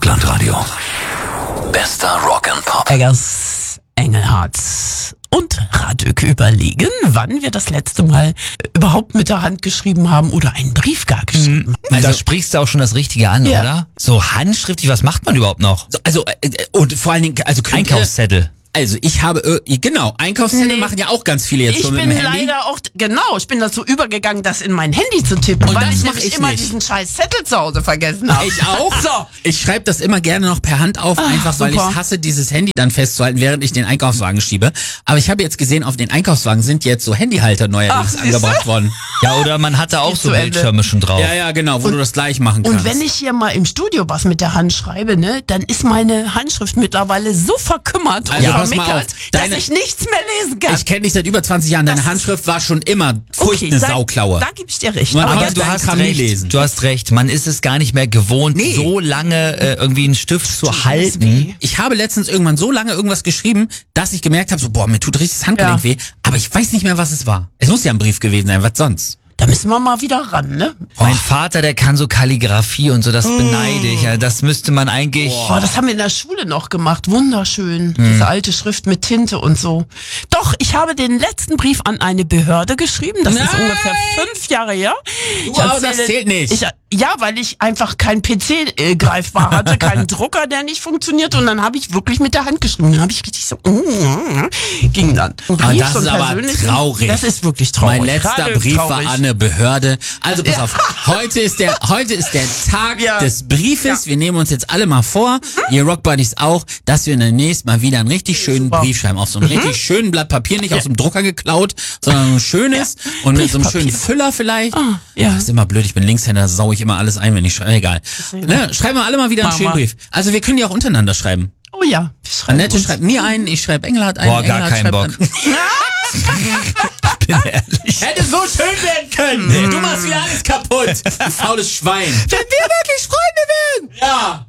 Deutschlandradio. Bester Rock and Pop. Eggers, Engelhardt und Radök überlegen, wann wir das letzte Mal überhaupt mit der Hand geschrieben haben oder einen Brief gar geschrieben haben. Also, da sprichst du auch schon das Richtige an, Ja. oder? So handschriftlich, was macht man überhaupt noch? Und vor allen Dingen, also Einkaufszettel. Also ich habe, genau, Einkaufszettel machen ja auch ganz viele jetzt Ich so mit bin dem Handy. leider auch, ich bin dazu übergegangen, das in mein Handy zu tippen, Und weil das ich mach nämlich ich immer nicht. diesen scheiß Zettel zu Hause vergessen habe. Ich auch. So. Ich schreibe das immer gerne noch per Hand auf, einfach weil ich super. hasse, dieses Handy dann festzuhalten, während ich den Einkaufswagen schiebe. Aber ich habe jetzt gesehen, auf den Einkaufswagen sind jetzt so Handyhalter neuerdings Ach, siehste? angebracht worden. Ja, oder man hatte auch so zu Ende. Bildschirme schon drauf. Ja, genau, wo du das gleich machen kannst. Und wenn ich hier mal im Studio was mit der Hand schreibe, ne, dann ist meine Handschrift mittlerweile so verkümmert Also und pass mal vermickelt, auf, dass deine- ich nichts mehr lesen kann. Ich kenne dich seit über 20 Jahren, deine Handschrift war schon immer furchtende Sauklaue. Da gebe ich dir recht. Man Aber kann jetzt- du Du hast hast Kramie recht. lesen. Du hast recht. Man ist es gar nicht mehr gewohnt, Nee. so lange irgendwie einen Stift zu halten. Ich habe letztens irgendwann so lange irgendwas geschrieben, dass ich gemerkt habe, so, boah, mir tut richtig das Handgelenk Ja. weh, aber ich weiß nicht mehr, was es war. Es muss ja ein Brief gewesen sein, was sonst? Da müssen wir mal wieder ran, ne? Mein Vater, der kann so Kalligrafie und so, das beneide ich. Ja, das müsste man eigentlich... Boah, das haben wir in der Schule noch gemacht. Wunderschön. Diese alte Schrift mit Tinte und so. Doch, ich habe den letzten Brief an eine Behörde geschrieben. Das ist Nein! ungefähr 5 Jahre her. Wow, das zählt nicht. Ja, weil ich einfach kein PC greifbar hatte, keinen Drucker, der nicht funktioniert. Und dann habe ich wirklich mit der Hand geschrieben. Dann habe ich richtig so, ging dann. Aber Brief, das so ist einen aber persönlichen. traurig. Das ist wirklich traurig. Mein letzter Gerade Brief traurig. war an eine Behörde. Also pass auf, heute ist der Tag Ja. des Briefes. Wir nehmen uns jetzt alle mal vor, ihr Rockbuddies auch, dass wir demnächst mal wieder einen richtig schönen Super. Brief schreiben. Auf so einem richtig schönen Blatt Papier, nicht aus dem Drucker geklaut, sondern ein schönes und mit so einem schönen Briefpapier. Füller vielleicht. ja. Das ist immer blöd, ich bin Linkshänder, da sau ich immer alles ein, wenn ich schreibe. Egal. Ne, schreiben wir alle mal wieder einen Mach schönen mal. Brief. Also wir können ja auch untereinander schreiben. Oh ja. wir schreiben Annette uns. schreibt mir einen, ich schreibe Engelhardt einen. Boah, gar Engelhardt keinen schreibt Bock. Bin ehrlich. Hätte so schön werden können. Du machst wieder alles kaputt. Du faules Schwein. Wenn wir wirklich Freunde werden. Ja.